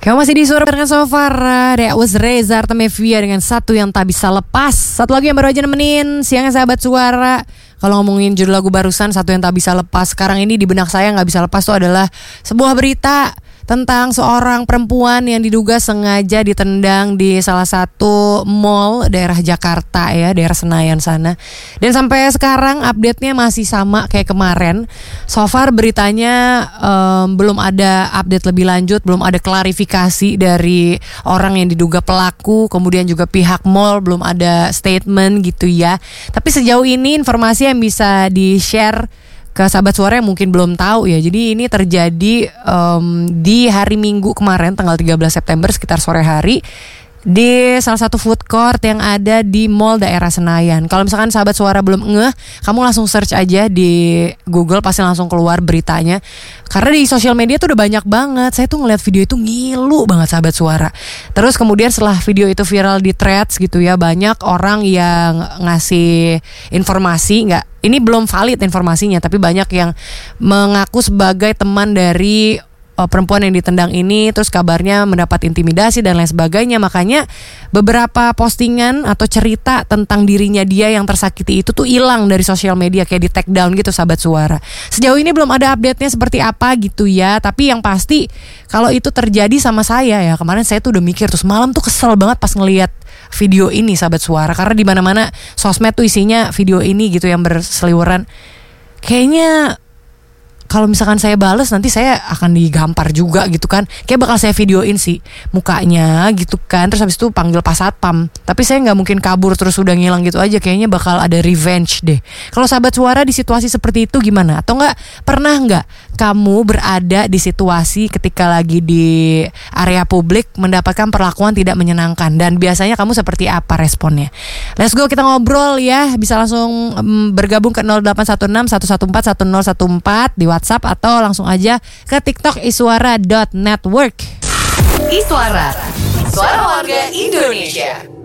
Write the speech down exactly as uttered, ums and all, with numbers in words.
Kamu masih di suara dengan Sofar. That was Reza Artamevia dengan Satu Yang Tak Bisa Lepas. Satu lagu yang baru aja nemenin siangnya sahabat suara. Kalau ngomongin judul lagu barusan Satu Yang Tak Bisa Lepas, sekarang ini di benak saya gak bisa lepas tuh adalah sebuah berita tentang seorang perempuan yang diduga sengaja ditendang di salah satu mall daerah Jakarta ya, daerah Senayan sana. Dan sampai sekarang update-nya masih sama kayak kemarin. So far beritanya um, belum ada update lebih lanjut, belum ada klarifikasi dari orang yang diduga pelaku, kemudian juga pihak mall belum ada statement gitu ya. Tapi sejauh ini informasi yang bisa di-share ke sahabat suara yang mungkin belum tahu ya. Jadi ini terjadi um, di hari Minggu kemarin tanggal tiga belas September sekitar sore hari di salah satu food court yang ada di mall daerah Senayan. Kalau misalkan sahabat suara belum ngeh, kamu langsung search aja di Google, pasti langsung keluar beritanya. Karena di sosial media tuh udah banyak banget. Saya tuh ngeliat video itu ngilu banget sahabat suara. Terus kemudian setelah video itu viral di Threads gitu ya, banyak orang yang ngasih informasi, nggak, ini belum valid informasinya, tapi banyak yang mengaku sebagai teman dari perempuan yang ditendang ini, terus kabarnya mendapat intimidasi dan lain sebagainya. Makanya beberapa postingan atau cerita tentang dirinya dia yang tersakiti itu tuh hilang dari sosial media, kayak di take down gitu sahabat suara. Sejauh ini belum ada update-nya seperti apa gitu ya. Tapi yang pasti kalau itu terjadi sama saya ya, kemarin saya tuh udah mikir, terus malam tuh kesel banget pas ngelihat video ini sahabat suara, karena di mana-mana sosmed tuh isinya video ini gitu yang berseliweran. Kayaknya kalau misalkan saya bales nanti saya akan digampar juga gitu kan. Kayak bakal saya videoin sih mukanya gitu kan. Terus habis itu panggil pas satpam. Tapi saya gak mungkin kabur terus udah ngilang gitu aja. Kayaknya bakal ada revenge deh. Kalau sahabat suara di situasi seperti itu gimana? Atau gak, pernah gak kamu berada di situasi ketika lagi di area publik mendapatkan perlakuan tidak menyenangkan? Dan biasanya kamu seperti apa responnya? Let's go, kita ngobrol ya. Bisa langsung um, bergabung ke nol delapan satu enam satu satu empat satu nol satu empat di WhatsApp, atau langsung aja ke TikTok iswara dot network. Iswara, suara warga Indonesia.